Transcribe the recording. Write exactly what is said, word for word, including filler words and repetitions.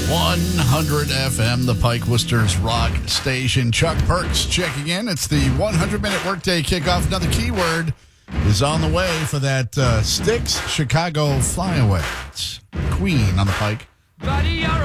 one hundred F M, the Pike Worcester's rock station. Chuck Perks checking in. It's the one hundred minute workday kickoff. Another keyword is on the way for that uh, Styx Chicago flyaway. It's Queen on the Pike. Buddy, you're